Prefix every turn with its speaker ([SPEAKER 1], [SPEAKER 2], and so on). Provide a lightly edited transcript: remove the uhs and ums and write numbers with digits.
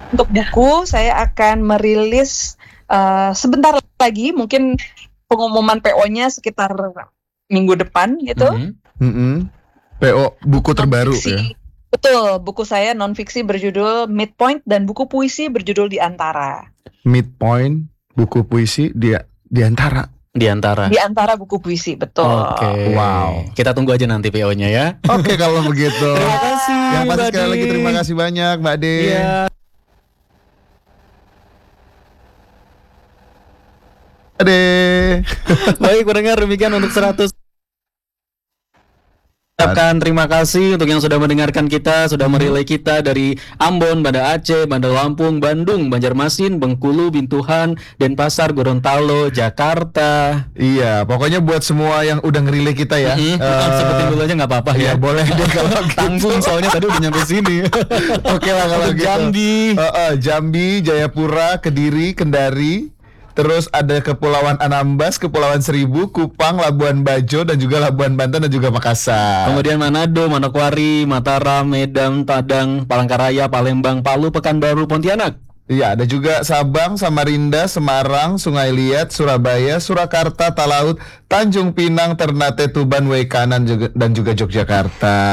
[SPEAKER 1] Untuk buku, saya akan merilis sebentar lagi, mungkin pengumuman PO-nya sekitar minggu depan gitu.
[SPEAKER 2] PO buku terbaru ya.
[SPEAKER 1] Betul, buku saya non-fiksi berjudul Midpoint dan buku puisi berjudul Di Antara.
[SPEAKER 2] Midpoint, buku puisi di antara.
[SPEAKER 3] Di antara
[SPEAKER 1] buku puisi, betul.
[SPEAKER 3] Oke.
[SPEAKER 2] Wow.
[SPEAKER 3] Kita tunggu aja nanti PO-nya ya.
[SPEAKER 2] Oke, kalau begitu.
[SPEAKER 3] Terima kasih.
[SPEAKER 2] Yang pasti
[SPEAKER 3] Mbak
[SPEAKER 2] sekali lagi
[SPEAKER 3] Ade.
[SPEAKER 2] terima kasih banyak Mbak Ade.
[SPEAKER 3] Iya.
[SPEAKER 2] Ade.
[SPEAKER 3] Baik, pendengar, demikian untuk 100. Ucapkan terima kasih untuk yang sudah mendengarkan kita, sudah merelay kita dari Ambon, Banda Aceh, Banda Lampung, Bandung, Banjarmasin, Bengkulu, Bintuhan, Denpasar, Gorontalo, Jakarta.
[SPEAKER 2] Iya, pokoknya buat semua yang udah ngerelay kita ya.
[SPEAKER 3] Sebutin dulu aja nggak apa-apa
[SPEAKER 2] ya.
[SPEAKER 3] ya.
[SPEAKER 2] Boleh deh kalau gitu.
[SPEAKER 3] Tanggung soalnya tadi udah nyampe sini.
[SPEAKER 2] Oke lah kalau gitu.
[SPEAKER 3] Jambi.
[SPEAKER 2] Jambi, Jayapura, Kediri, Kendari. Terus ada Kepulauan Anambas, Kepulauan Seribu, Kupang, Labuan Bajo, dan juga Labuan Banten dan juga Makassar.
[SPEAKER 3] Kemudian Manado, Manokwari, Mataram, Medan, Padang, Palangkaraya, Palembang, Palu, Pekanbaru, Pontianak.
[SPEAKER 2] Iya, ada juga Sabang, Samarinda, Semarang, Sungai Liat, Surabaya, Surakarta, Talaut, Tanjung Pinang, Ternate, Tuban, Waikanan dan juga Yogyakarta.